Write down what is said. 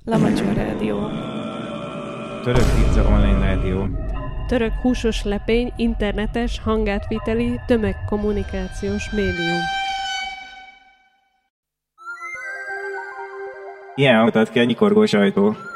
Lamacska Rádió. Török pizza online rádió. Török húsos lepény, internetes, hangátviteli, tömegkommunikációs médium. Ilyen hangot ad ki a nyikorgós ajtó.